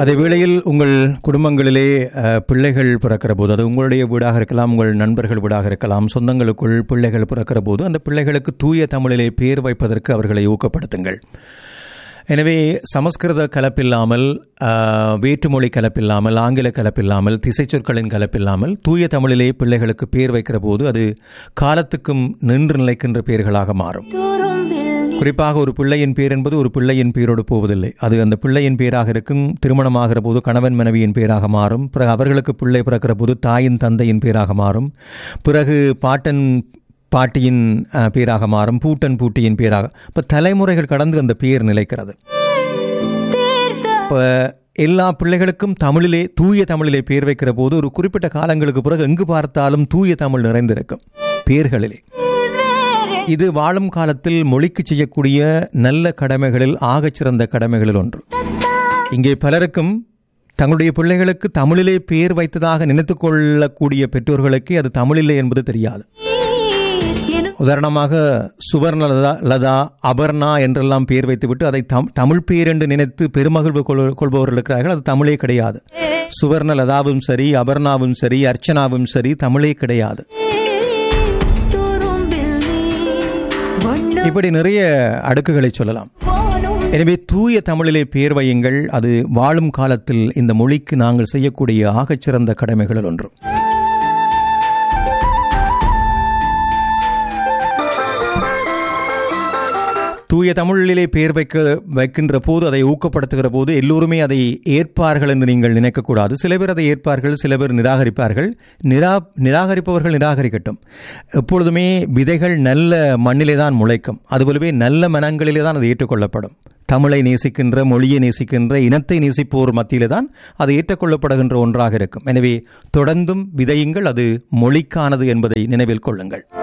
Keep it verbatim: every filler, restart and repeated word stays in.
அதே வேளையில் உங்கள் குடும்பங்களிலே பிள்ளைகள் பிறக்கிற போது, அது உங்களுடைய வீடாக இருக்கலாம், உங்கள் நண்பர்கள் வீடாக இருக்கலாம், சொந்தங்களுக்குள் பிள்ளைகள் பிறக்கிற போது அந்த பிள்ளைகளுக்கு தூய தமிழிலே பேர் வைப்பதற்கு அவர்களை ஊக்கப்படுத்துங்கள். எனவே சமஸ்கிருத கலப்பில்லாமல், வேற்றுமொழி கலப்பில்லாமல், ஆங்கில கலப்பில்லாமல், திசை சொற்களின் கலப்பில்லாமல் தூய தமிழிலே பிள்ளைகளுக்கு பேர் வைக்கிற போது அது காலத்துக்கும் நின்று நிலைக்கின்ற பெயர்களாக மாறும். குறிப்பாக ஒரு பிள்ளையின் பேர் என்பது ஒரு பிள்ளையின் பேரோடு போவதில்லை. அது அந்த பிள்ளையின் பேராக இருக்கும். திருமணமாகிற போது கணவன் மனைவியின் பேராக மாறும். பிறகு அவர்களுக்கு பிள்ளை பிறக்கிற போது தாயின் தந்தையின் பேராக மாறும். பிறகு பாட்டன் பாட்டியின் பேராக மாறும், பூட்டன் பூட்டியின் பேராக. இப்போ தலைமுறைகள் கடந்து அந்த பேர் நிலைக்கிறது. இப்போ எல்லா பிள்ளைகளுக்கும் தமிழிலே, தூய தமிழிலே பேர் வைக்கிற போது ஒரு குறிப்பிட்ட காலங்களுக்கு பிறகு எங்கு பார்த்தாலும் தூய தமிழ் நிறைந்திருக்கும் பேர்களிலே. இது வாழும் காலத்தில் மொழிக்கு செய்யக்கூடிய நல்ல கடமைகளில் ஆகச்சிறந்த கடமைகளில் ஒன்று. இங்கே பலருக்கும் தங்களுடைய பிள்ளைகளுக்கு தமிழிலே பேர் வைத்ததாக நினைத்து கொள்ளக்கூடிய பெற்றோர்களுக்கு அது தமிழில்லை என்பது தெரியாது. உதாரணமாக சுவர்ணலதா, லதா, அபர்ணா என்றெல்லாம் பேர் வைத்துவிட்டு அதை தமிழ் பேர் என்று நினைத்து பெருமகிழ்வு கொள்பவர்கள் இருக்கிறார்கள். அது தமிழே கிடையாது. சுவர்ணலதாவும் சரி, அபர்ணாவும் சரி, அர்ச்சனாவும் சரி, தமிழே கிடையாது. இப்படி நிறைய அடுக்குகளை சொல்லலாம். எனவே தூய தமிழிலே பேர் வையுங்கள். அது வாழும் காலத்தில் இந்த மொழிக்கு நாங்கள் செய்யக்கூடிய ஆகச்சிறந்த கடமைகளில் ஒன்று. தூய தமிழிலே பேர் வைக்க வைக்கின்ற போது, அதை ஊக்கப்படுத்துகிற போது எல்லோருமே அதை ஏற்பார்கள் என்று நீங்கள் நினைக்கக்கூடாது. சில பேர் அதை ஏற்பார்கள், சில பேர் நிராகரிப்பார்கள். நிரா நிராகரிப்பவர்கள் நிராகரிக்கட்டும். எப்பொழுதுமே விதைகள் நல்ல மண்ணிலே தான் முளைக்கும். அதுபோலவே நல்ல மனங்களிலே தான் அது ஏற்றுக்கொள்ளப்படும். தமிழை நேசிக்கின்ற, மொழியை நேசிக்கின்ற, இனத்தை நேசிப்போர் மத்தியிலே தான் அது ஏற்றுக்கொள்ளப்படுகின்ற ஒன்றாக இருக்கும். எனவே தொடர்ந்தும் விதையுங்கள், அது மொழிக்கானது என்பதை நினைவில் கொள்ளுங்கள்.